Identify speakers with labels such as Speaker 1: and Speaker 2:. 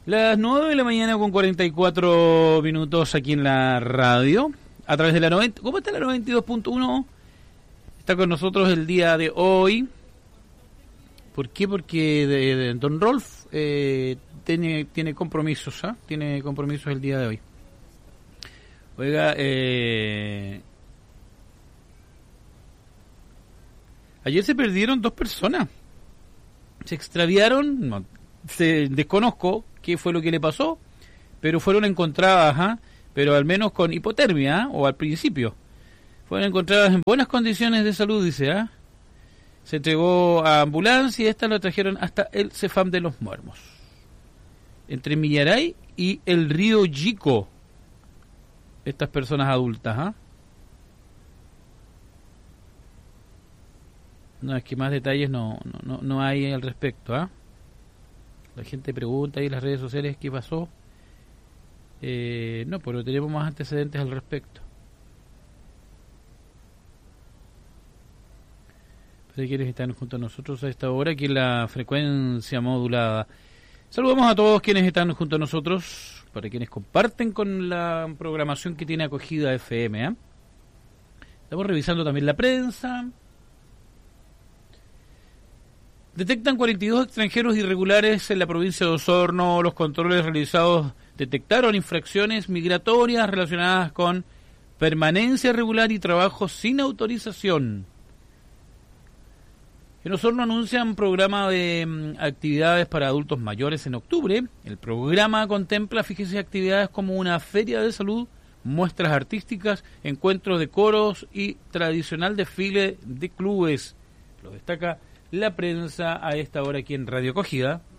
Speaker 1: Las 9 de la mañana con 44 minutos aquí en la radio, a través de la 90. ¿Cómo está la 92.1? Está con nosotros el día de hoy. ¿Por qué? Porque Don Rolf tiene compromisos, ¿ah? Tiene compromisos el día de hoy. Oiga, ayer se perdieron 2 personas. Se extraviaron, no, desconozco qué fue lo que le pasó, pero fueron encontradas, ¿ah? Pero al menos con hipotermia, ¿ah? O al principio. Fueron encontradas en buenas condiciones de salud, dice, ¿ah? Se entregó a ambulancia y esta lo trajeron hasta el Cefam de los Muermos, entre Millaray y el río Yico. Estas personas adultas, ¿ah? No, es que más detalles no hay al respecto, ¿ah? La gente pregunta ahí en las redes sociales qué pasó. No, pero tenemos más antecedentes al respecto. Pues quienes están junto a nosotros a esta hora aquí en la frecuencia modulada. Saludamos a todos quienes están junto a nosotros, para quienes comparten con la programación que tiene acogida FM, ¿eh? Estamos revisando también la prensa. Detectan 42 extranjeros irregulares en la provincia de Osorno. Los controles realizados detectaron infracciones migratorias relacionadas con permanencia irregular y trabajo sin autorización. En Osorno anuncian un programa de actividades para adultos mayores en octubre. El programa contempla, fíjese, actividades como una feria de salud, muestras artísticas, encuentros de coros y tradicional desfile de clubes. Lo destaca la prensa a esta hora aquí en Radio Acogida.